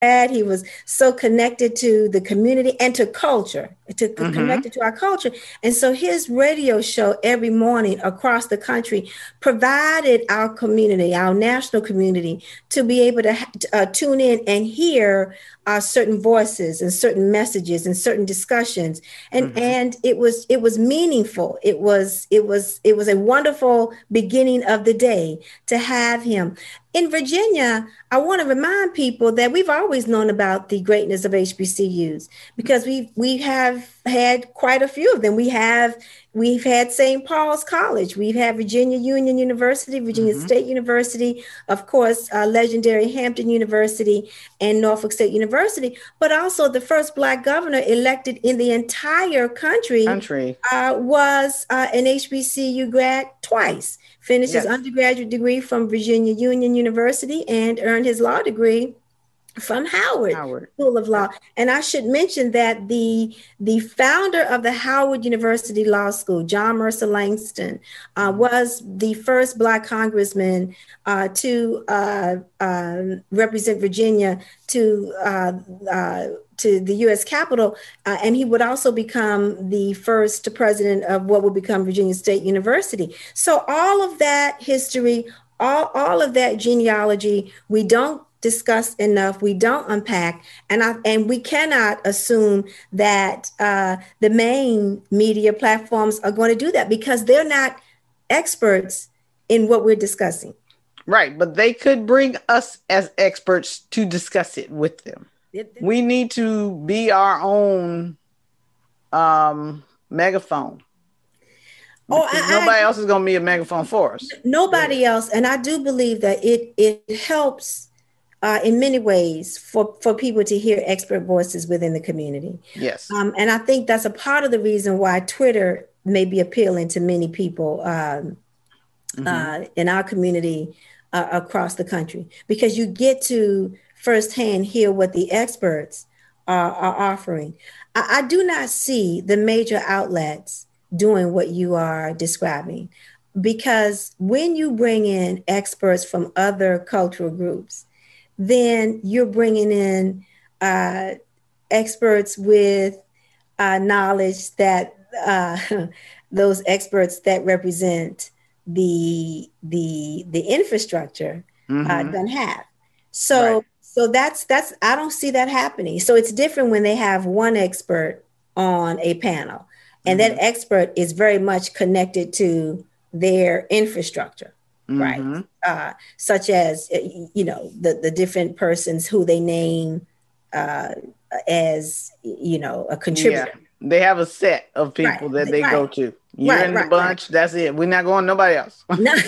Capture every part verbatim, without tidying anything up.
dad. He was so connected to the community and to culture, to Mm-hmm. connected to our culture. And so his radio show every morning across the country provided our community, our national community, to be able to uh, tune in and hear uh, certain voices and certain messages and certain discussions. And Mm-hmm. and it was it was meaningful. It was it was it was a wonderful beginning of the day to have him. In Virginia, I want to remind people that we've always known about the greatness of H B C Us because we we have had quite a few of them. We have we've had Saint Paul's College, we've had Virginia Union University, Virginia Mm-hmm. State University, of course, uh, legendary Hampton University and Norfolk State University, but also the first Black governor elected in the entire country Country. uh, was uh, an H B C U grad twice. Finished his Yes. undergraduate degree from Virginia Union University and earned his law degree from Howard, Howard. School of Law. Yeah. And I should mention that the the founder of the Howard University Law School, John Mercer Langston, uh, was the first Black congressman uh, to uh, uh, represent Virginia to uh, uh, to the U S Capitol, uh, and he would also become the first president of what would become Virginia State University. So all of that history, all, all of that genealogy, we don't discuss enough, we don't unpack, and I, and we cannot assume that uh, the main media platforms are going to do that because they're not experts in what we're discussing. Right, but they could bring us as experts to discuss it with them. We need to be our own um, megaphone. Oh, I, nobody I, else is going to be a megaphone for us. Nobody yeah. else, and I do believe that it it helps uh, in many ways for for people to hear expert voices within the community. Yes, um, and I think that's a part of the reason why Twitter may be appealing to many people um, mm-hmm. uh, in our community uh, across the country, because you get to firsthand hear what the experts are, are offering. I, I do not see the major outlets doing what you are describing, because when you bring in experts from other cultural groups, then you're bringing in uh, experts with uh, knowledge that uh, those experts that represent the the the infrastructure mm-hmm. uh, don't have. So. Right. So that's, that's, I don't see that happening. So it's different when they have one expert on a panel and mm-hmm. that expert is very much connected to their infrastructure, mm-hmm. right? Uh, such as, you know, the, the different persons who they name uh, as, you know, a contributor. Yeah. They have a set of people right. that they right. go to. You're right, in the right, bunch, right. that's it. We're not going nobody else. no, no,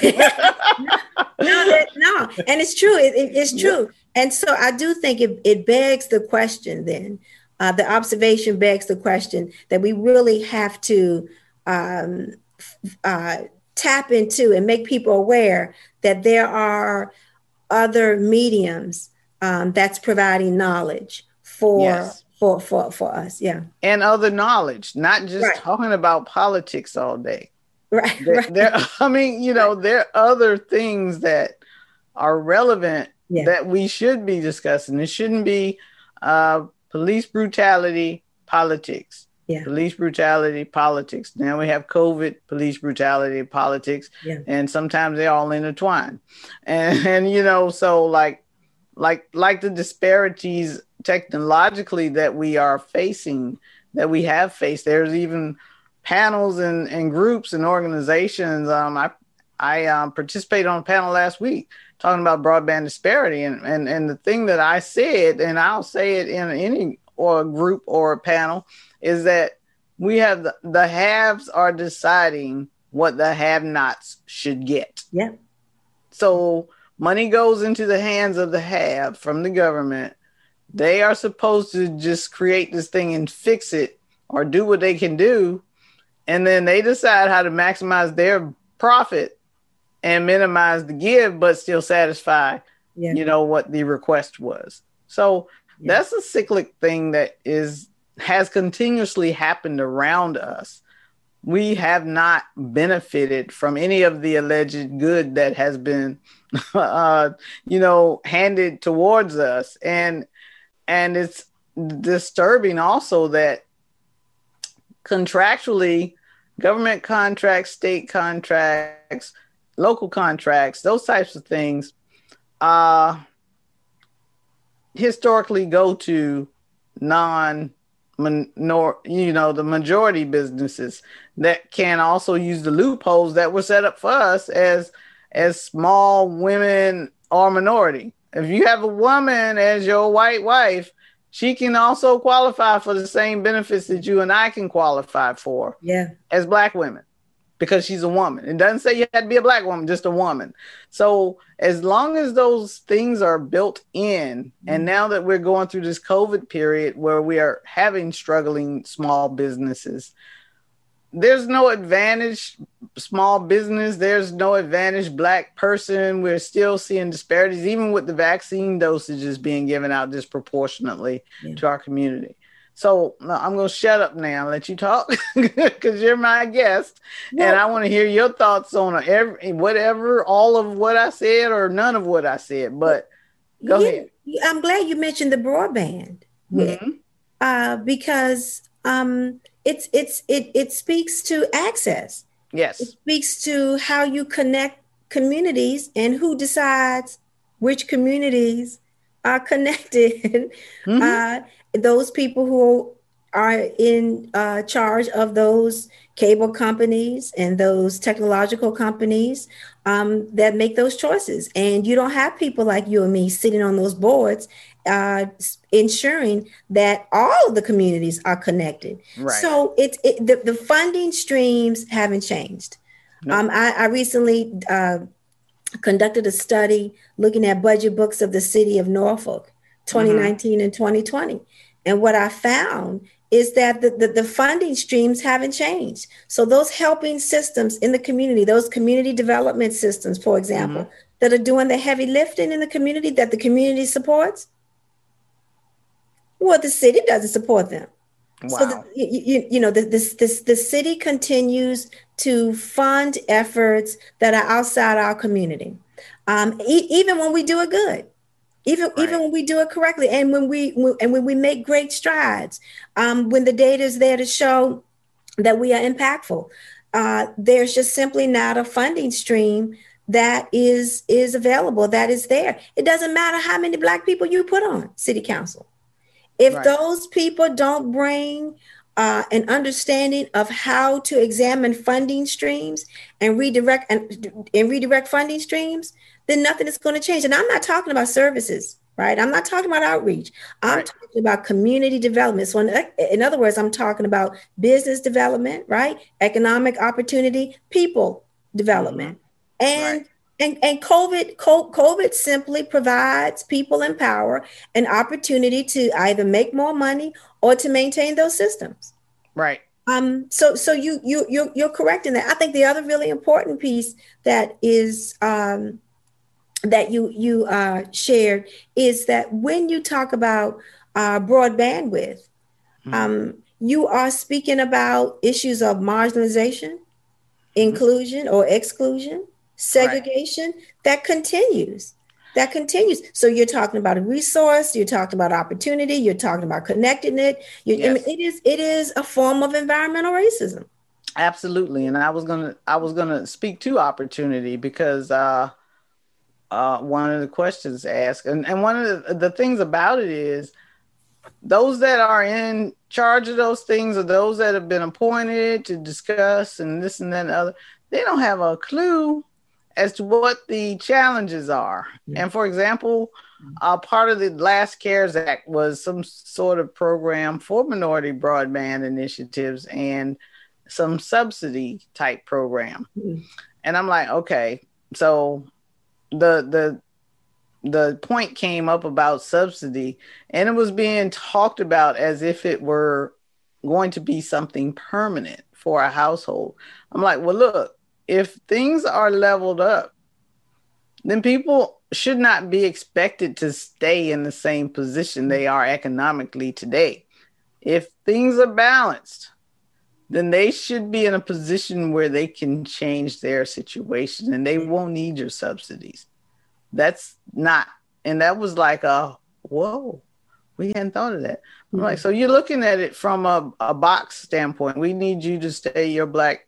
no, no, and it's true. It, it, it's true. Yeah. And so I do think it, it begs the question then, uh, the observation begs the question that we really have to um, uh, tap into and make people aware that there are other mediums um, that's providing knowledge for yes. For, for, for us, yeah. And other knowledge, not just right. talking about politics all day. Right. There, right. there I mean, you know, there are other things that are relevant yeah. that we should be discussing. It shouldn't be uh, police brutality, politics. Yeah. Police brutality, politics. Now we have COVID, police brutality, politics, yeah. and sometimes they're all intertwined. And, and you know, so like, like, like the disparities technologically that we are facing, that we have faced. There's even panels and, and groups and organizations. Um, I I um, participated on a panel last week talking about broadband disparity. And, and, and the thing that I said, and I'll say it in any or a group or a panel, is that we have the, the haves are deciding what the have-nots should get. Yeah. So money goes into the hands of the have from the government. They are supposed to just create this thing and fix it or do what they can do. And then they decide how to maximize their profit and minimize the give, but still satisfy, yeah. you know, what the request was. So yeah. that's a cyclic thing that is has continuously happened around us. We have not benefited from any of the alleged good that has been, uh, you know, handed towards us. And and it's disturbing also that contractually, government contracts, state contracts, local contracts, those types of things, uh, historically go to non minor, you know, the majority businesses that can also use the loopholes that were set up for us as as small women or minority. If you have a woman as your white wife, she can also qualify for the same benefits that you and I can qualify for, yeah, as Black women, because she's a woman. It doesn't say you had to be a Black woman, just a woman. So as long as those things are built in, mm-hmm. and now that we're going through this COVID period where we are having struggling small businesses, there's no advantage small business. There's no advantage Black person. We're still seeing disparities, even with the vaccine dosages being given out disproportionately yeah. to our community. So no, I'm going to shut up now and let you talk because you're my guest. Well, and I want to hear your thoughts on every, whatever, all of what I said or none of what I said. But go yeah, ahead. I'm glad you mentioned the broadband mm-hmm. uh, because um, it's it's it it speaks to access. Yes. It speaks to how you connect communities and who decides which communities are connected. Mm-hmm. Uh, those people who are in uh, charge of those cable companies and those technological companies um, that make those choices. And you don't have people like you and me sitting on those boards uh, ensuring that all of the communities are connected. Right. So it's it, the, the funding streams haven't changed. No. Um, I, I recently uh, conducted a study looking at budget books of the city of Norfolk, twenty nineteen mm-hmm. and twenty twenty. And what I found is that the, the, the funding streams haven't changed. So those helping systems in the community, those community development systems, for example, mm-hmm. that are doing the heavy lifting in the community that the community supports, well, the city doesn't support them. Wow. So, the, you, you know, the, this, this, the city continues to fund efforts that are outside our community, um, e- even when we do it good. Even right. even when we do it correctly, and when we and when we make great strides, um, when the data is there to show that we are impactful, uh, there's just simply not a funding stream that is is available, that is there. It doesn't matter how many Black people you put on city council. If right. those people don't bring uh, an understanding of how to examine funding streams and redirect and, and redirect funding streams, then nothing is going to change. And I'm not talking about services, right? I'm not talking about outreach. I'm right. talking about community development. So in, in other words, I'm talking about business development, right? Economic opportunity, people development. Mm-hmm. And, right. and and COVID, COVID simply provides people in power an opportunity to either make more money or to maintain those systems. Right. Um, so so you you you're, you're correct in that. I think the other really important piece that is um, that you you uh, shared is that when you talk about uh, broad bandwidth, mm-hmm. um, you are speaking about issues of marginalization, mm-hmm. inclusion or exclusion, segregation right. that continues. That continues. So you're talking about a resource, you're talking about opportunity, you're talking about connectedness. You're, yes. I mean, it is it is a form of environmental racism. Absolutely. And I was gonna I was gonna speak to opportunity because uh, uh, one of the questions asked, and, and one of the, the things about it is those that are in charge of those things or those that have been appointed to discuss and this and that and the other, they don't have a clue as to what the challenges are. Yeah. And for example, uh, part of the last CARES Act was some sort of program for minority broadband initiatives and some subsidy type program. Mm-hmm. And I'm like, okay, so the the the point came up about subsidy, and it was being talked about as if it were going to be something permanent for a household. I'm like, well, look, if things are leveled up, then people should not be expected to stay in the same position they are economically today. If things are balanced, then they should be in a position where they can change their situation and they won't need your subsidies. That's not, and that was like a, whoa, we hadn't thought of that. I'm mm-hmm. like, so you're looking at it from a, a box standpoint. We need you to stay your black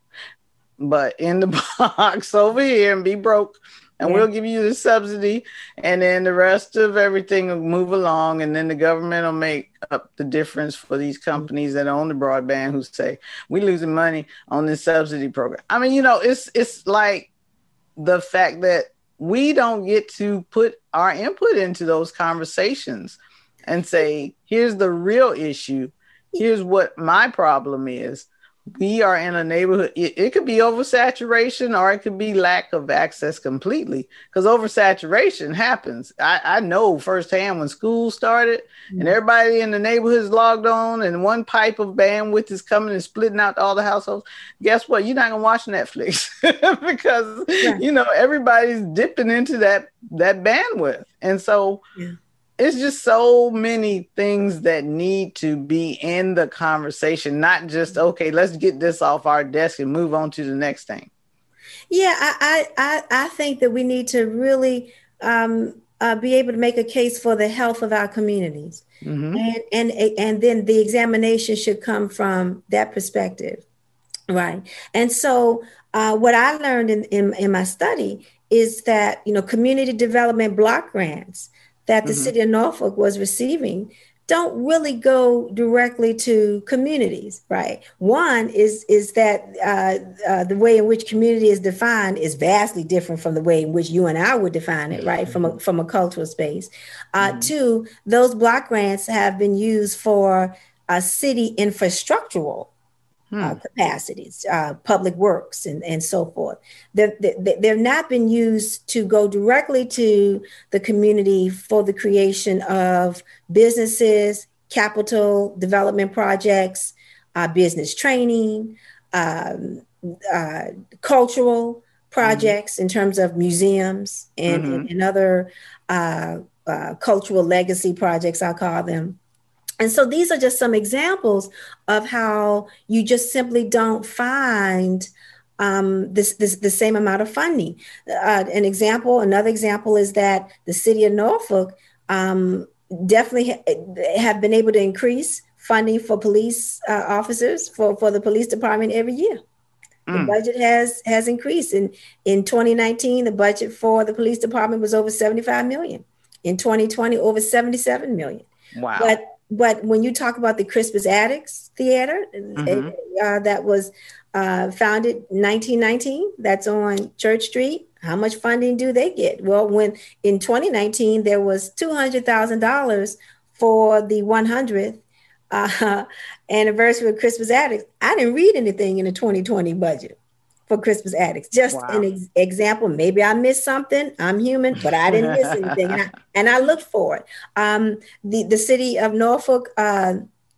butt in the box over here and be broke. And yeah. we'll give you the subsidy, and then the rest of everything will move along, and then the government will make up the difference for these companies that own the broadband who say, we're losing money on this subsidy program. I mean, you know, it's it's like the fact that we don't get to put our input into those conversations and say, here's the real issue. Here's what my problem is. We are in a neighborhood. It, it could be oversaturation, or it could be lack of access completely, because oversaturation happens. I, I know firsthand when school started mm-hmm. and everybody in the neighborhood is logged on and one pipe of bandwidth is coming and splitting out to all the households. Guess what? You're not going to watch Netflix because, yeah. you know, everybody's dipping into that, that bandwidth. And so yeah. it's just so many things that need to be in the conversation, not just, okay, let's get this off our desk and move on to the next thing. Yeah, I I, I think that we need to really um, uh, be able to make a case for the health of our communities. Mm-hmm. And, and, and then the examination should come from that perspective. Right. And so uh, what I learned in, in, in my study is that, you know, community development block grants that the mm-hmm. city of Norfolk was receiving don't really go directly to communities, right? One is is that uh, uh, the way in which community is defined is vastly different from the way in which you and I would define it, right? Mm-hmm. From a, from a cultural space. Uh, mm-hmm. Two, those block grants have been used for uh, city infrastructural Hmm. Uh, capacities, uh, public works, and, and so forth. They're, they, they've not been used to go directly to the community for the creation of businesses, capital development projects, uh, business training, um, uh, cultural projects mm-hmm. in terms of museums and, mm-hmm. and, and other uh, uh, cultural legacy projects, I'll call them. And so these are just some examples of how you just simply don't find um, this, this the same amount of funding. Uh, an example, another example is that the city of Norfolk um, definitely ha- have been able to increase funding for police uh, officers, for, for the police department every year. Mm. The budget has has increased. In, in twenty nineteen, the budget for the police department was over seventy-five million. In twenty twenty, over seventy-seven million. Wow. But But when you talk about the Crispus Attucks Theater, mm-hmm. uh, that was uh, founded in nineteen nineteen, that's on Church Street, how much funding do they get? Well, when in twenty nineteen, there was two hundred thousand dollars for the one hundredth uh, anniversary of Crispus Attucks. I didn't read anything in the twenty twenty budget for Crispus Attucks. Just wow. an ex- example. Maybe I missed something. I'm human, but I didn't miss anything. And I, and I looked for it. Um, the, the city of Norfolk uh,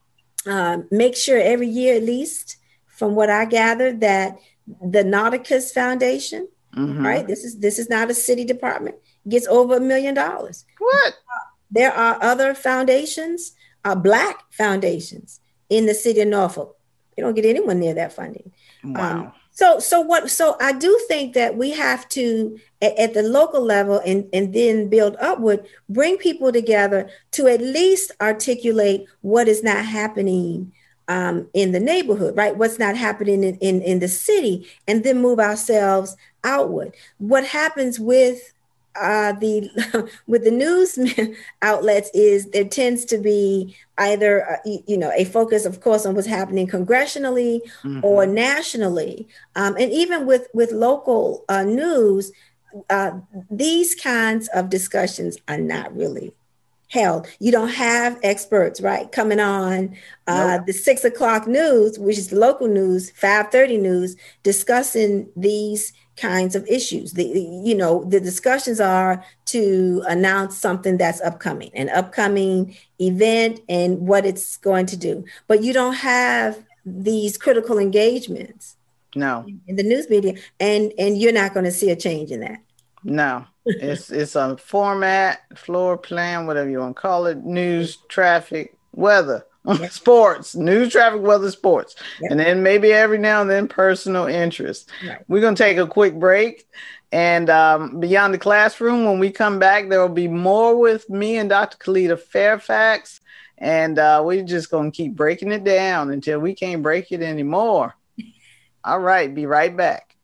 uh, makes sure every year, at least, from what I gathered, that the Nauticus Foundation, mm-hmm. right? This is this is not a city department, gets over a million dollars. What? There are other foundations, uh, Black foundations in the city of Norfolk. They don't get anyone near that funding. Wow. Um, So, so what, so I do think that we have to, at, at the local level and, and then build upward, bring people together to at least articulate what is not happening um, in the neighborhood, right? What's not happening in, in, in the city, and then move ourselves outward. What happens with uh, the with the news outlets is there tends to be either, uh, you, you know, a focus, of course, on what's happening congressionally mm-hmm. or nationally. Um, and even with, with local uh, news, uh, these kinds of discussions are not really held. You don't have experts, right, coming on uh, nope. the six o'clock news, which is local news, five thirty news, discussing these kinds of issues. The, you know, the discussions are to announce something that's upcoming, an upcoming event and what it's going to do. But you don't have these critical engagements no. in the news media, and, and you're not going to see a change in that. No, it's it's a format, floor plan, whatever you want to call it, news, traffic, weather, yep. sports, news, traffic, weather, sports. Yep. And then maybe every now and then personal interest. Right. We're going to take a quick break. And um, Beyond the Classroom, when we come back, there will be more with me and Doctor Khalida Fairfax. And uh, we're just going to keep breaking it down until we can't break it anymore. All right. Be right back.